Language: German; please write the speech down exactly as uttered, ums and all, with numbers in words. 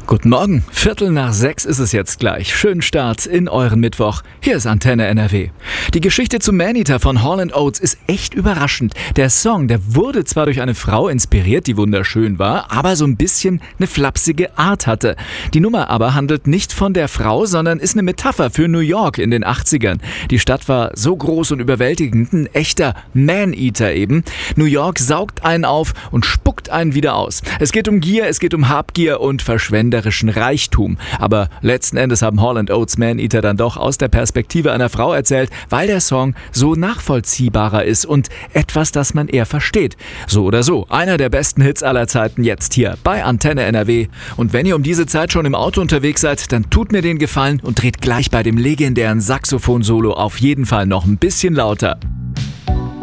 Guten Morgen, Viertel nach sechs ist es jetzt gleich. Schönen Start in euren Mittwoch. Hier ist Antenne N R W. Die Geschichte zu Maneater von Hall and Oates ist echt überraschend. Der Song, der wurde zwar durch eine Frau inspiriert, die wunderschön war, aber so ein bisschen eine flapsige Art hatte. Die Nummer aber handelt nicht von der Frau, sondern ist eine Metapher für New York in den achtzigern. Die Stadt war so groß und überwältigend, ein echter Maneater eben. New York saugt einen auf und spuckt einen wieder aus. Es geht um Gier, es geht um Habgier und Verschwender Reichtum. Aber letzten Endes haben Hall and Oates Maneater dann doch aus der Perspektive einer Frau erzählt, weil der Song so nachvollziehbarer ist und etwas, das man eher versteht. So oder so, einer der besten Hits aller Zeiten jetzt hier bei Antenne N R W. Und wenn ihr um diese Zeit schon im Auto unterwegs seid, dann tut mir den Gefallen und dreht gleich bei dem legendären Saxophon-Solo auf jeden Fall noch ein bisschen lauter.